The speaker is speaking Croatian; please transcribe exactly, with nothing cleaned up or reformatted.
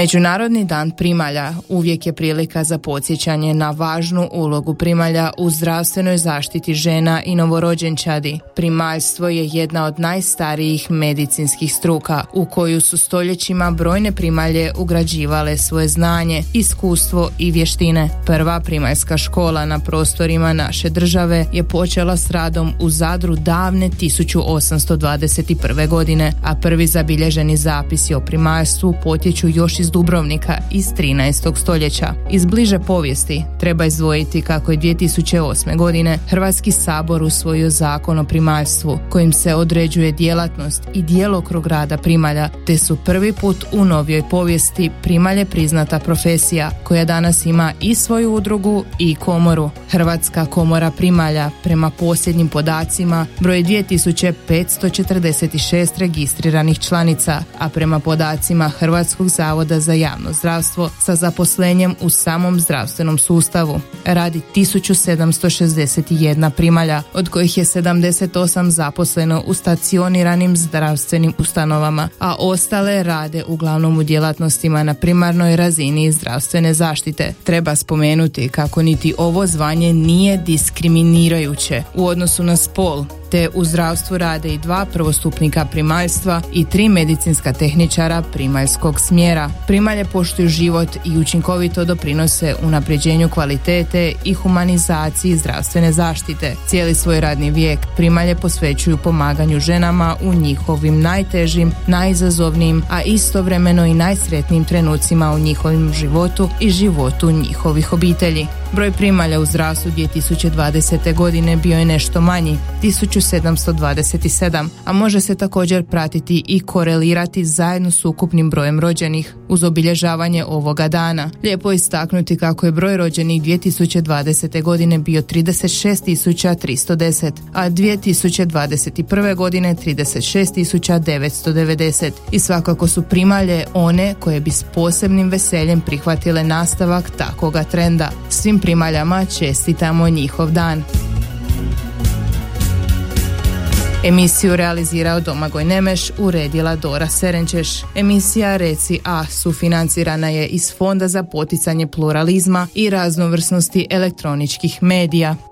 Međunarodni dan primalja uvijek je prilika za podsjećanje na važnu ulogu primalja u zdravstvenoj zaštiti žena i novorođenčadi. Primaljstvo je jedna od najstarijih medicinskih struka u koju su stoljećima brojne primalje ugrađivale svoje znanje, iskustvo i vještine. Prva primaljska škola na prostorima naše države je počela s radom u Zadru davne tisuću osamsto dvadeset prve. godine, a prvi zabilježeni zapisi o primaljstvu potječu još iz Dubrovnika iz trinaestog stoljeća. Iz bliže povijesti treba izdvojiti kako je dvije tisuće osme. godine Hrvatski sabor usvojio zakon o primaljstvu kojim se određuje djelatnost i djelokrug rada primalja, te su prvi put u novijoj povijesti primalje priznata profesija koja danas ima i svoju udrugu i komoru. Hrvatska komora primalja prema posljednjim podacima broji dvije tisuće petsto četrdeset šest registriranih članica, a prema podacima Hrvatskog zavoda za javno zdravstvo sa zaposlenjem u samom zdravstvenom sustavu radi tisuću sedamsto šezdeset jedna primalja, od kojih je sedamdeset osam zaposleno u stacioniranim zdravstvenim ustanovama, a ostale rade uglavnom u djelatnostima na primarnoj razini zdravstvene zaštite. Treba spomenuti kako niti ovo zvanje nije diskriminirajuće u odnosu na spol, te u zdravstvu rade i dva prvostupnika primaljstva i tri medicinska tehničara primaljskog smjera. Primalje poštuju život i učinkovito doprinose unapređenju kvalitete i humanizaciji zdravstvene zaštite. Cijeli svoj radni vijek primalje posvećuju pomaganju ženama u njihovim najtežim, najizazovnijim, a istovremeno i najsretnijim trenucima u njihovim životu i životu njihovih obitelji. Broj primalja u zdravstvu dvije tisuće dvadesete. godine bio je nešto manji, tisuću sedamsto dvadeset sedam, a može se također pratiti i korelirati zajedno s ukupnim brojem rođenih uz obilježavanje ovoga dana. Lijepo je istaknuti kako je broj rođenih dvije tisuće dvadesete. godine bio trideset šest tisuća tristo deset, a dvije tisuće dvadeset prve. godine trideset šest tisuća devetsto devedeset. I svakako su primalje one koje bi s posebnim veseljem prihvatile nastavak takvoga trenda. Svim primaljama čestitamo njihov dan. Emisiju realizirao Domagoj Nemeš, uredila Dora Serenčeš. Emisija Reci A sufinancirana je iz Fonda za poticanje pluralizma i raznovrsnosti elektroničkih medija.